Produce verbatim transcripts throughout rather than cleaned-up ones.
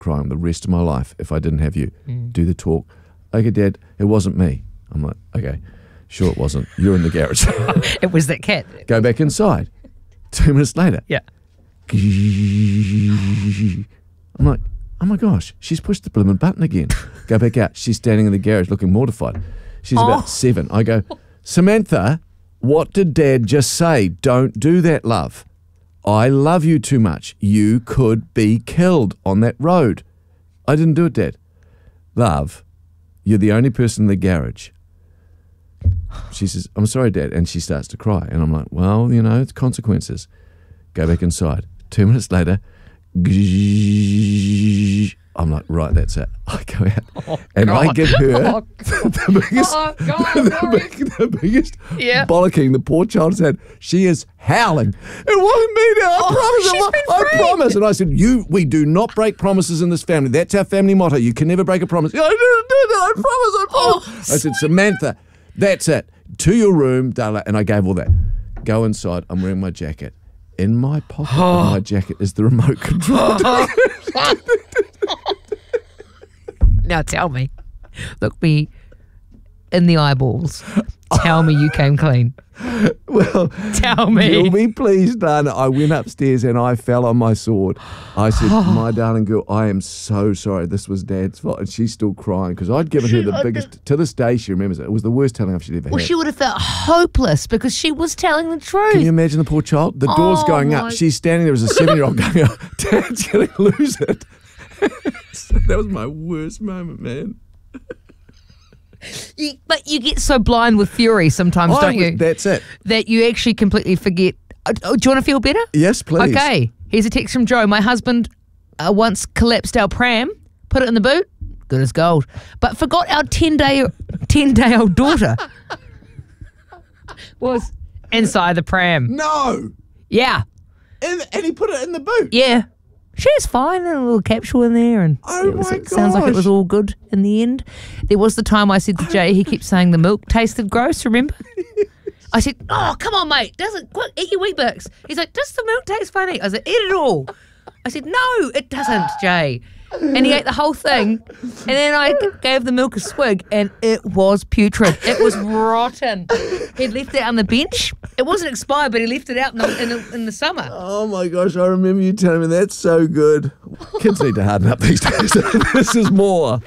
crying the rest of my life if I didn't have you. Mm. Do the talk. Okay, Dad, it wasn't me. I'm like, okay, sure it wasn't. You're in the garage. It was that cat. Go back inside. Two minutes later. Yeah. I'm like, oh my gosh, she's pushed the blooming button again. Go back out. She's standing in the garage looking mortified. She's Oh. about seven. I go, Samantha, what did Dad just say? Don't do that, love. I love you too much. You could be killed on that road. I didn't do it, Dad. Love, you're the only person in the garage. She says, I'm sorry, Dad. And she starts to cry. And I'm like, well, you know, it's consequences. Go back inside. Two minutes later, I'm like, right, that's it. I go out Oh, and God. I give her Oh, the biggest, Oh, God, the, Rory. big, the biggest Yeah. bollocking the poor child's had. She is howling. It wasn't me, Dad. I Oh, promise. she's I, been I framed. promise. And I said, you, we do not break promises in this family. That's our family motto. You can never break a promise. I didn't do that. I promise. I promise. Oh, I said, Samantha, that's it. To your room, Dala. And I gave all that. Go inside. I'm wearing my jacket. In my pocket of my jacket is the remote control. Now tell me. Look me in the eyeballs. Tell me you came clean. Well, Tell me. you'll be pleased, Dana. I went upstairs and I fell on my sword. I said, my darling girl, I am so sorry. This was Dad's fault. And she's still crying because I'd given her the biggest, to this day she remembers it. It was the worst telling off she'd ever Well, had. she would have felt hopeless because she was telling the truth. Can you imagine the poor child? The door's Oh, going my- up. She's standing there as a seven-year-old going, oh, Dad's going to lose it. So that was my worst moment, man. You- but you get so blind with fury sometimes, I don't was- you? That's it. That you actually completely forget. Oh, oh, do you want to feel better? Yes, please. Okay. Here's a text from Joe. My husband uh, once collapsed our pram, put it in the boot, good as gold, but forgot our ten-day, ten-day-old daughter was inside the pram. No. Yeah. And, and he put it in the boot. Yeah. She was fine, and a little capsule in there, and Oh it, was, my it sounds like it was gosh. all good in the end. There was the time I said to Jay, he keeps saying the milk tasted gross, remember? I said, oh, come on, mate, doesn't, quick, eat your Weet-Bix. He's like, does the milk taste funny? I said, eat it all. I said, no, it doesn't, Jay. And he ate the whole thing, and then I gave the milk a swig, and it was putrid. It was rotten. He'd left it on the bench. It wasn't expired, but he left it out in the, in the, in the summer. Oh my gosh, I remember you telling me that's so good. Kids need to harden up these days. This is more.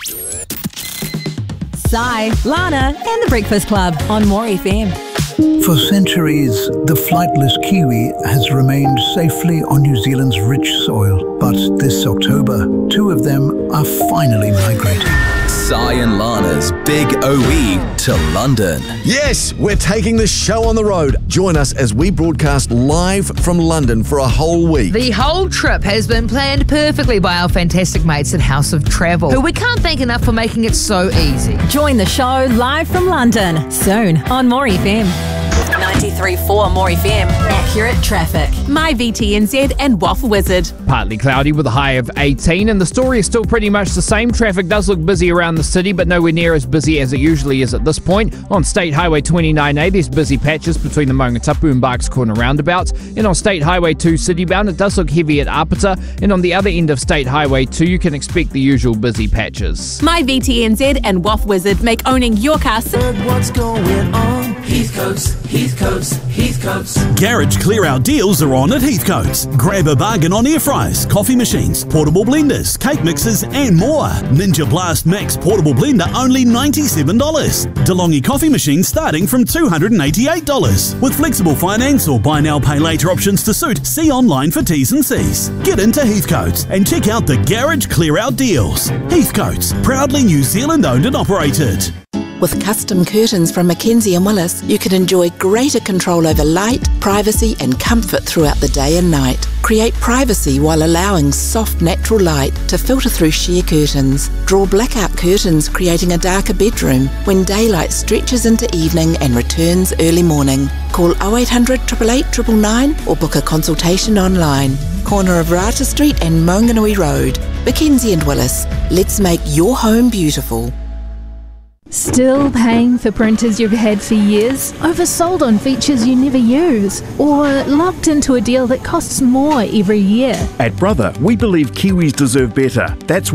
Si, Lana, and the Breakfast Club on More F M. For centuries, the flightless kiwi has remained safely on New Zealand's rich soil. But this October, two of them are finally migrating. Si and Lana's Big O E to London. Yes, we're taking the show on the road. Join us as we broadcast live from London for a whole week. The whole trip has been planned perfectly by our fantastic mates at House of Travel, who we can't thank enough for making it so easy. Join the show live from London soon on More F M. ninety-three point four More F M. Accurate traffic. My V T N Z and Waffle Wizard. Partly cloudy with a high of eighteen, and the story is still pretty much the same. Traffic does look busy around the city, but nowhere near as busy as it usually is at this point. On State Highway twenty-nine A, there's busy patches between the Maungatapu and Barks Corner roundabouts. And on State Highway two citybound, it does look heavy at Apata. And on the other end of State Highway two, you can expect the usual busy patches. My V T N Z and Waffle Wizard make owning your car simple. What's going on? Heathcoats, Heathcoats, Heathcoats. Garage clear-out deals are on at Heathcoats. Grab a bargain on air fryers, coffee machines, portable blenders, cake mixers and more. Ninja Blast Max portable blender only ninety-seven dollars. DeLonghi coffee machine starting from two hundred eighty-eight dollars. With flexible finance or buy now pay later options to suit, see online for T's and C's. Get into Heathcoats and check out the garage clear-out deals. Heathcoats, proudly New Zealand owned and operated. With custom curtains from Mackenzie and Willis, you can enjoy greater control over light, privacy and comfort throughout the day and night. Create privacy while allowing soft natural light to filter through sheer curtains. Draw blackout curtains, creating a darker bedroom when daylight stretches into evening and returns early morning. Call oh eight hundred, eight eight eight, nine nine nine or book a consultation online. Corner of Rata Street and Maunganui Road. Mackenzie and Willis. Let's make your home beautiful. Still paying for printers you've had for years? Oversold on features you never use? Or locked into a deal that costs more every year? At Brother, we believe Kiwis deserve better. That's